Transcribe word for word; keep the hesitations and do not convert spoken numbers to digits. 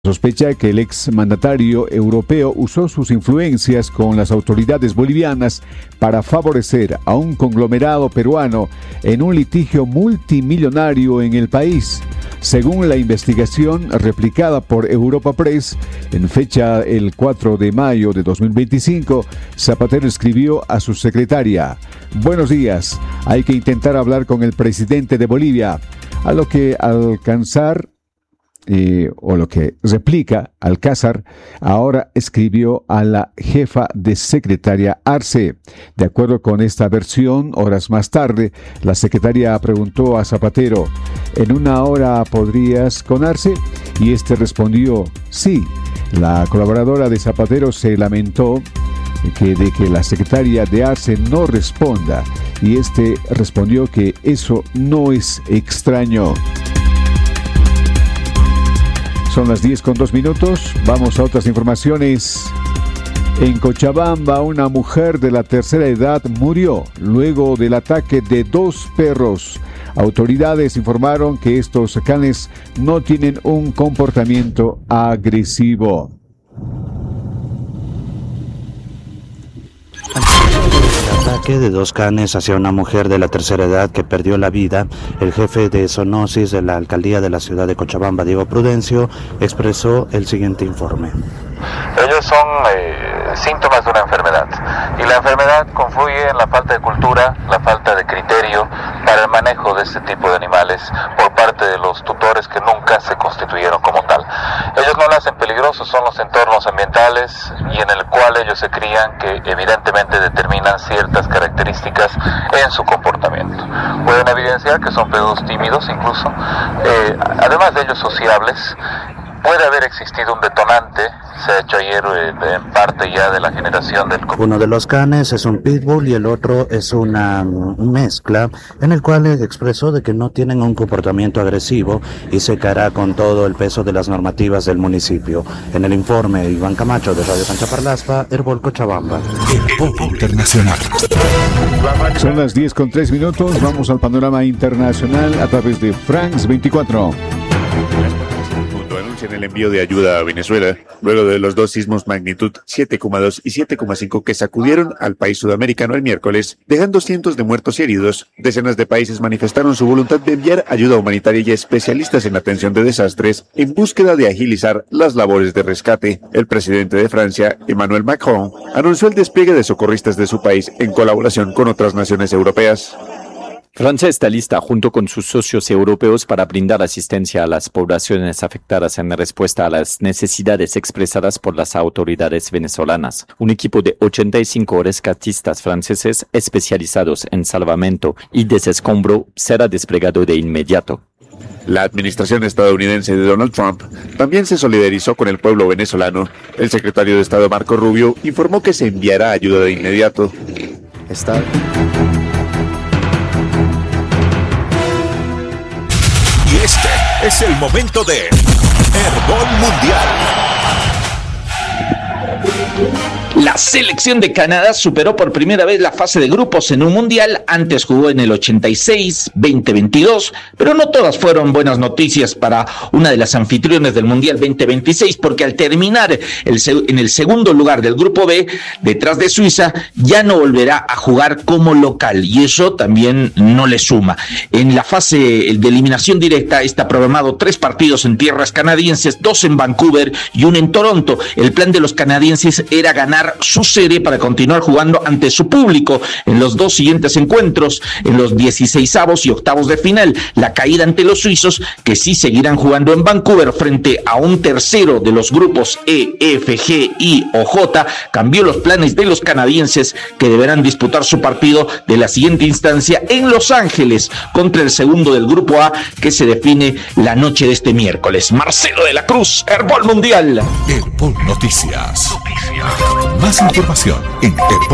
Sospecha que el exmandatario europeo usó sus influencias con las autoridades bolivianas para favorecer a un conglomerado peruano en un litigio multimillonario en el país. Según la investigación replicada por Europa Press, en fecha el cuatro de mayo de dos mil veinticinco, Zapatero escribió a su secretaria: "Buenos días, hay que intentar hablar con el presidente de Bolivia", a lo que alcanzar Eh, o lo que replica Alcázar, ahora escribió a la jefa de secretaria Arce. De acuerdo con esta versión, horas más tarde, la secretaria preguntó a Zapatero: ¿en una hora podrías con Arce? Y este respondió: sí. La colaboradora de Zapatero se lamentó que de que la secretaria de Arce no responda, y este respondió que eso no es extraño. Son las diez con dos minutos. Vamos a otras informaciones. En Cochabamba, una mujer de la tercera edad murió luego del ataque de dos perros. Autoridades informaron que estos canes no tienen un comportamiento agresivo. El ataque de dos canes hacia una mujer de la tercera edad que perdió la vida, el jefe de zoonosis de la alcaldía de la ciudad de Cochabamba, Diego Prudencio, expresó el siguiente informe. Ellos son eh, síntomas de una enfermedad, y la enfermedad confluye en la falta de cultura, la falta de criterio para el manejo de este tipo de animales por parte de los tutores que nunca se constituyeron como tal. Ellos no lo hacen peligrosos, son los entornos ambientales y en el cual ellos se crían que evidentemente determinan ciertas características en su comportamiento. Pueden evidenciar que son perros tímidos incluso, eh, además de ellos sociables. Puede haber existido un detonante, se ha hecho ayer eh, en parte ya de la generación del... Uno de los canes es un pitbull y el otro es una mezcla, en el cual expresó de que no tienen un comportamiento agresivo y se caerá con todo el peso de las normativas del municipio. En el informe, Iván Camacho de Radio Sancha Parlaspa, Herbol Cochabamba. Herbol Internacional. Son las diez con tres minutos, vamos al panorama internacional a través de France veinticuatro. En el envío de ayuda a Venezuela, luego de los dos sismos magnitud siete coma dos y siete coma cinco que sacudieron al país sudamericano el miércoles, dejando cientos de muertos y heridos. Decenas de países manifestaron su voluntad de enviar ayuda humanitaria y especialistas en atención de desastres en búsqueda de agilizar las labores de rescate. El presidente de Francia, Emmanuel Macron, anunció el despliegue de socorristas de su país en colaboración con otras naciones europeas. Francia está lista junto con sus socios europeos para brindar asistencia a las poblaciones afectadas en respuesta a las necesidades expresadas por las autoridades venezolanas. Un equipo de ochenta y cinco rescatistas franceses especializados en salvamento y desescombro será desplegado de inmediato. La administración estadounidense de Donald Trump también se solidarizó con el pueblo venezolano. El secretario de Estado Marco Rubio informó que se enviará ayuda de inmediato. Está... Y este es el momento de Herbol Mundial. La selección de Canadá superó por primera vez la fase de grupos en un mundial. Antes jugó en el ochenta y seis, veinte veintidós, pero no todas fueron buenas noticias para una de las anfitriones del mundial veinte veintiséis, porque al terminar el, en el segundo lugar del grupo B, detrás de Suiza, ya no volverá a jugar como local, y eso también no le suma. En la fase de eliminación directa está programado tres partidos en tierras canadienses, dos en Vancouver y uno en Toronto. El plan de los canadienses era ganar su serie para continuar jugando ante su público en los dos siguientes encuentros, en los dieciseisavos y octavos de final. La caída ante los suizos, que sí seguirán jugando en Vancouver frente a un tercero de los grupos E, F, G, I o J, cambió los planes de los canadienses, que deberán disputar su partido de la siguiente instancia en Los Ángeles contra el segundo del grupo A, que se define la noche de este miércoles. Marcelo de la Cruz, Herbol Mundial. Herbol Noticias. Noticias. Más información en Herbol.